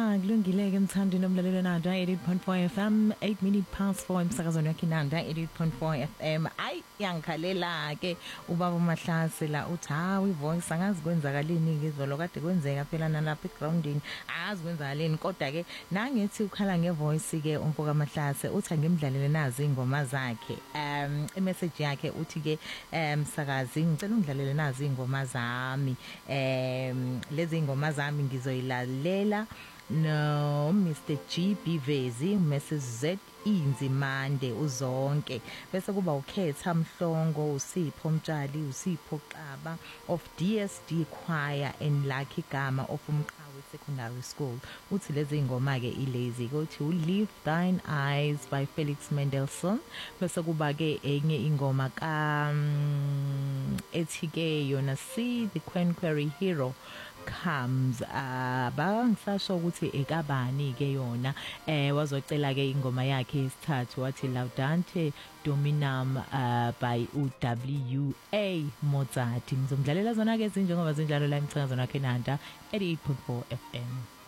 kulungile ke mthandi nomlalelo Nanda 88.4 FM 8 minutes past 4 emsakazweni yakhe Nanda 88.4 FM ay yangikhalela ke ubaba Mahlase la uthi hawu ivoice angazi kwenzakalini ke izolo kade kwenzeka phela nalapha egroundini azi kwenzakalini kodwa ke nangethi ukhala ngevoice ke umfoka Mahlase uthi ngimdlalele nazi ingoma zakhe imessage yakhe uthi ke msakazi ngicela ungidlalele nazi ingoma zami lezi ingoma zami ngizoyilalela no Mr GB Vezi Mrs Z Inzimande uzonke bese kuba ukhetha Mhlongo uSipho Mtshali uSipho Xaba of DSD Choir and Lucky Gama of Umqhawe Secondary School uthi lezi ingoma ke ilazy ukuthi Lift Thine Eyes by Felix Mendelssohn bese kuba ke enye ingoma ka ethi ke yona See the Quenquery Hero comes bangisasho ukuthi ekabani ke yona wazocela ke ingoma yakhe isithathu wathi Laudante Dominum by UWA Mozart ngizomdlalela zona ke zinjengoba zinjalo la emsakazweni wakhe Nanda 88.4 FM